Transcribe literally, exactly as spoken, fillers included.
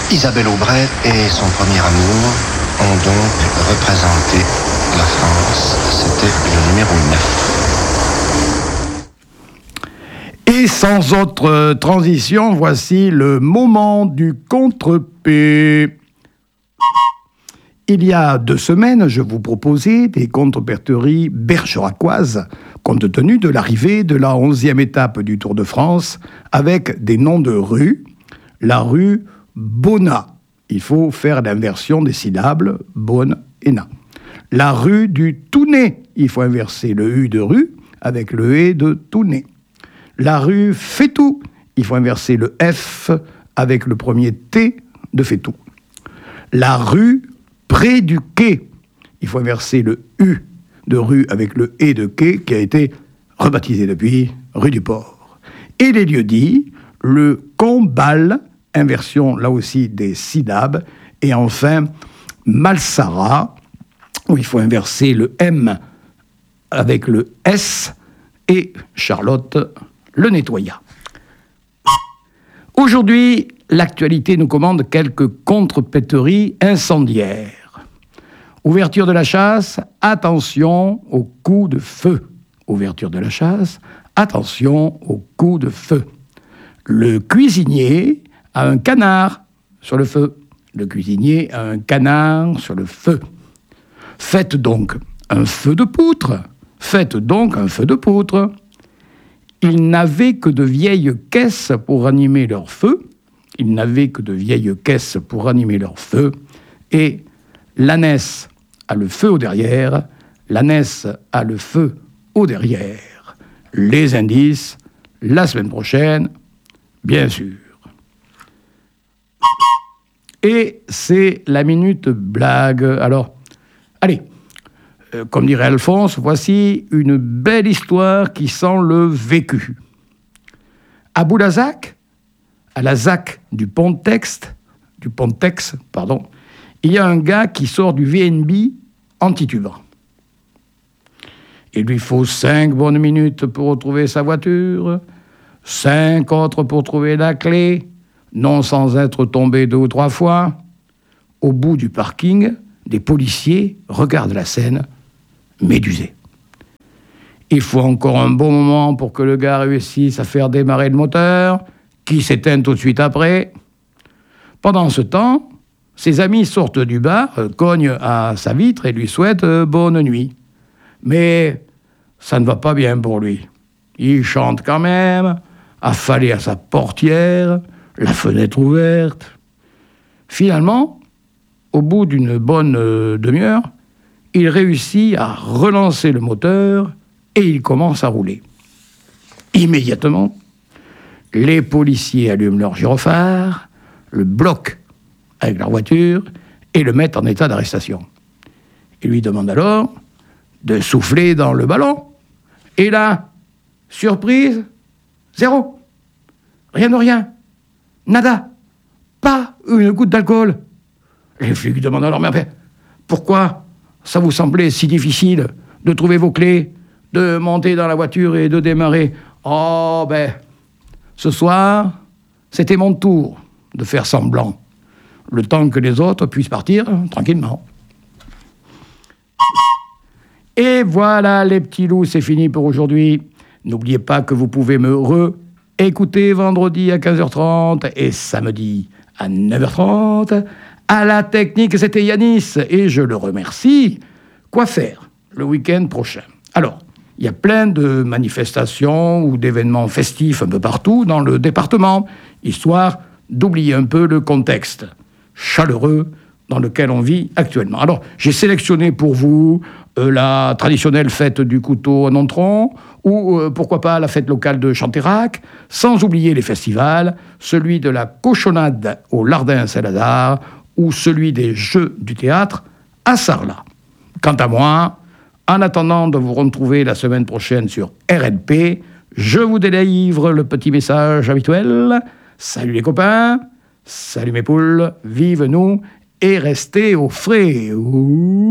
Isabelle Aubray et son premier amour ont donc représenté la France. C'était le numéro neuf. Et sans autre transition, voici le moment du contre-P. Il y a deux semaines, je vous proposais des contre-perteries bergeracoises, compte tenu de l'arrivée de la onzième étape du Tour de France, avec des noms de rues. La rue Bonnat. Il faut faire l'inversion des syllabes, bonne et na. La rue du Tounet. Il faut inverser le U de rue avec le E de Tounet. La rue Fétou. Il faut inverser le F avec le premier T de Fétou. La rue Près du Quai. Il faut inverser le U de rue avec le E de quai qui a été rebaptisé depuis rue du Port. Et les lieux-dits, le Combal, inversion là aussi des syllabes, et enfin Malsara, où il faut inverser le M avec le S, et Charlotte le nettoya. Aujourd'hui, l'actualité nous commande quelques contre-péteries incendiaires. Ouverture de la chasse, attention aux coups de feu. Ouverture de la chasse, attention aux coups de feu. Le cuisinier a un canard sur le feu. Le cuisinier a un canard sur le feu. Faites donc un feu de poutre. Faites donc un feu de poutre. Ils n'avaient que de vieilles caisses pour animer leur feu. Ils n'avaient que de vieilles caisses pour animer leur feu. Et l'ânesse a le feu au derrière. L'ânesse a le feu au derrière. Les indices, la semaine prochaine, bien sûr. Et c'est la minute blague. Alors, allez, euh, comme dirait Alphonse, voici une belle histoire qui sent le vécu. À Boulazac, à la Z A C du Pontex, du Pontex, pardon, il y a un gars qui sort du V N B en titubant. Il lui faut cinq bonnes minutes pour retrouver sa voiture, cinq autres pour trouver la clé, non sans être tombé deux ou trois fois. Au bout du parking, des policiers regardent la scène, médusés. Il faut encore un bon moment pour que le gars réussisse à faire démarrer le moteur, qui s'éteint tout de suite après. Pendant ce temps, ses amis sortent du bar, cognent à sa vitre et lui souhaitent bonne nuit. Mais ça ne va pas bien pour lui. Il chante quand même, affalé à sa portière, la fenêtre ouverte. Finalement, au bout d'une bonne euh, demi-heure, il réussit à relancer le moteur et il commence à rouler. Immédiatement, les policiers allument leur gyrophare, le bloquent avec leur voiture et le mettent en état d'arrestation. Ils lui demandent alors de souffler dans le ballon. Et là, surprise, zéro. Rien de rien. Nada. Pas une goutte d'alcool. Les flics demandent alors, mais enfin, pourquoi ça vous semblait si difficile de trouver vos clés, de monter dans la voiture et de démarrer? Oh, ben, ce soir, c'était mon tour de faire semblant, le temps que les autres puissent partir tranquillement. Et voilà, les petits loups, c'est fini pour aujourd'hui. N'oubliez pas que vous pouvez me re-écouter vendredi à quinze heures trente et samedi à neuf heures trente. À la technique, c'était Yanis, et je le remercie. Quoi faire le week-end prochain? Alors, il y a plein de manifestations ou d'événements festifs un peu partout dans le département, histoire d'oublier un peu le contexte chaleureux dans lequel on vit actuellement. Alors, j'ai sélectionné pour vous euh, la traditionnelle fête du couteau à Nontron, ou euh, pourquoi pas la fête locale de Chanterac, sans oublier les festivals, celui de la cochonnade au Lardin-Saint-Lazare, ou celui des Jeux du théâtre à Sarlat. Quant à moi, en attendant de vous retrouver la semaine prochaine sur R N P, je vous délivre le petit message habituel. Salut les copains, salut mes poules, vive nous et restez au frais. Ouh.